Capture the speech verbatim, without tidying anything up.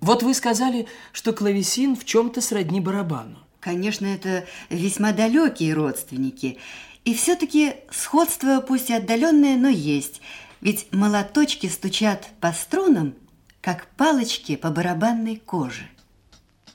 Вот вы сказали, что клавесин в чем-то сродни барабану. Конечно, это весьма далекие родственники. И все-таки сходство, пусть и отдаленное, но есть. Ведь молоточки стучат по струнам, как палочки по барабанной коже.